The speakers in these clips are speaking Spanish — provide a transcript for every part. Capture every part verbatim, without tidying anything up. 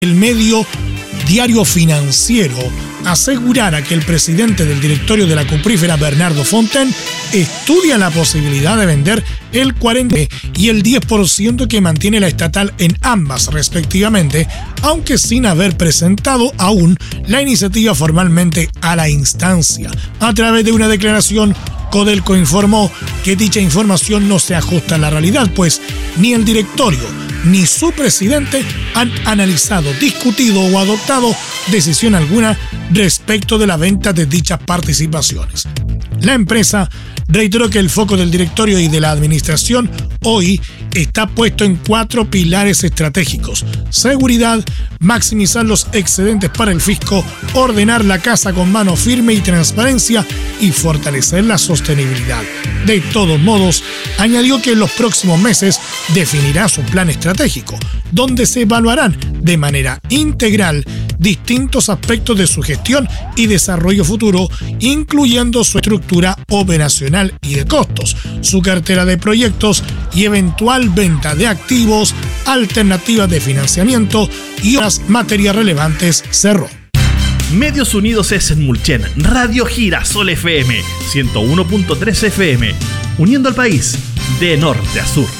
el medio Diario Financiero asegurara que el presidente del directorio de la cuprífera, Bernardo Fontaine, estudia la posibilidad de vender el cuarenta por ciento y el diez por ciento que mantiene la estatal en ambas, respectivamente, aunque sin haber presentado aún la iniciativa formalmente a la instancia. A través de una declaración, Codelco informó que dicha información no se ajusta a la realidad, pues ni el directorio ni su presidente han analizado, discutido o adoptado decisión alguna respecto de la venta de dichas participaciones. La empresa reiteró que el foco del directorio y de la administración hoy está puesto en cuatro pilares estratégicos: seguridad, maximizar los excedentes para el fisco, ordenar la casa con mano firme y transparencia y fortalecer la sostenibilidad. De todos modos, añadió que en los próximos meses definirá su plan estratégico, donde se evaluarán de manera integral distintos aspectos de su gestión y desarrollo futuro, incluyendo su estructura operacional y de costos, su cartera de proyectos y eventual venta de activos, alternativas de financiamiento y otras materias relevantes, cerró. Medios Unidos es en Mulchen, Radio Girasol F M, ciento uno punto tres F M, uniendo al país de norte a sur.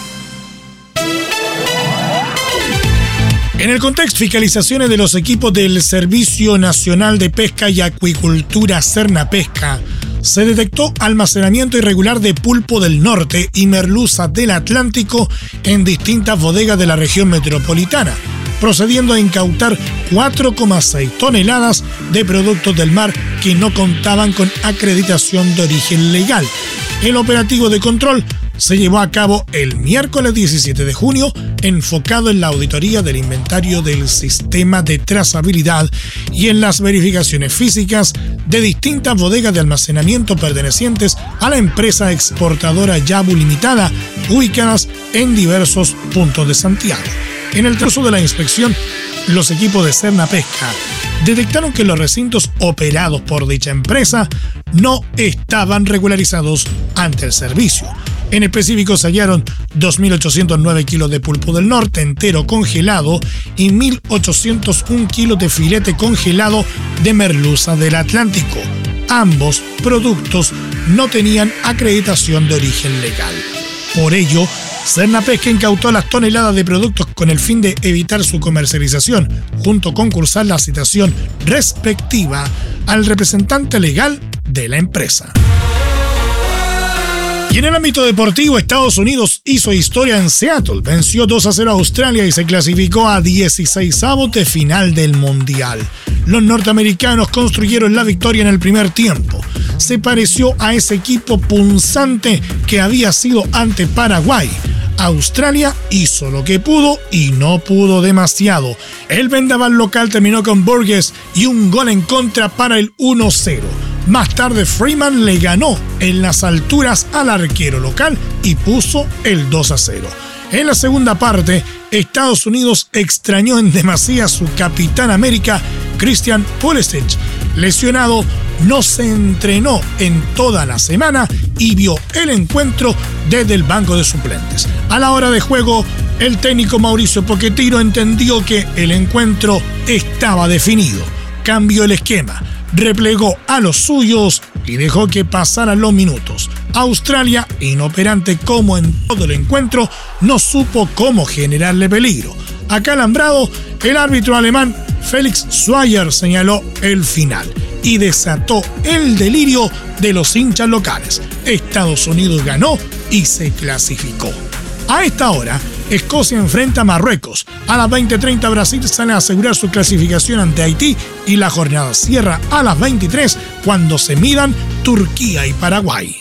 En el contexto, fiscalizaciones de los equipos del Servicio Nacional de Pesca y Acuicultura Sernapesca, se detectó almacenamiento irregular de pulpo del norte y merluza del Atlántico en distintas bodegas de la región metropolitana, procediendo a incautar cuatro coma seis toneladas de productos del mar que no contaban con acreditación de origen legal. El operativo de control se llevó a cabo el miércoles diecisiete de junio, enfocado en la auditoría del inventario del sistema de trazabilidad y en las verificaciones físicas de distintas bodegas de almacenamiento pertenecientes a la empresa exportadora Yabu Limitada, ubicadas en diversos puntos de Santiago. En el curso de la inspección, los equipos de Sernapesca detectaron que los recintos operados por dicha empresa no estaban regularizados ante el servicio. En específico, se hallaron dos mil ochocientos nueve kilos de pulpo del norte entero congelado y mil ochocientos uno kilos de filete congelado de merluza del Atlántico. Ambos productos no tenían acreditación de origen legal. Por ello, Sernapesca incautó las toneladas de productos con el fin de evitar su comercialización, junto con cursar la citación respectiva al representante legal de la empresa. Y en el ámbito deportivo, Estados Unidos hizo historia en Seattle, venció dos a cero a Australia y se clasificó a dieciseisavos de final del Mundial. Los norteamericanos construyeron la victoria en el primer tiempo. Se pareció a ese equipo punzante que había sido ante Paraguay. Australia hizo lo que pudo y no pudo demasiado. El vendaval local terminó con Burgess y un gol en contra para el uno cero. Más tarde, Freeman le ganó en las alturas al arquero local y puso el dos a cero. En la segunda parte, Estados Unidos extrañó en demasía a su capitán América, Christian Pulisic. Lesionado, no se entrenó en toda la semana y vio el encuentro desde el banco de suplentes. A la hora de juego, el técnico Mauricio Pochettino entendió que el encuentro estaba definido. Cambió el esquema, replegó a los suyos y dejó que pasaran los minutos. Australia, inoperante como en todo el encuentro, no supo cómo generarle peligro. Acalambrado, el árbitro alemán Felix Zweier señaló el final y desató el delirio de los hinchas locales. Estados Unidos ganó y se clasificó. A esta hora, Escocia enfrenta a Marruecos. A las veinte treinta Brasil sale a asegurar su clasificación ante Haití y la jornada cierra a las veintitrés cuando se midan Turquía y Paraguay.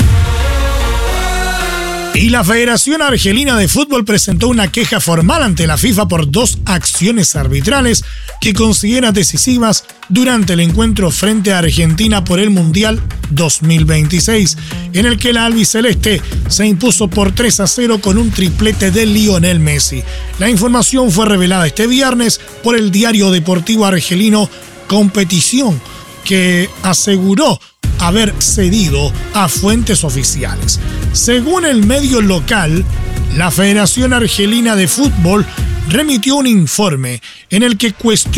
Y la Federación Argelina de Fútbol presentó una queja formal ante la FIFA por dos acciones arbitrales que considera decisivas durante el encuentro frente a Argentina por el Mundial dos mil veintiséis, en el que la albiceleste se impuso por tres a cero con un triplete de Lionel Messi. La información fue revelada este viernes por el diario deportivo argelino Competición, que aseguró haber cedido a fuentes oficiales. Según el medio local, la Federación Argelina de Fútbol remitió un informe en el que cuestiona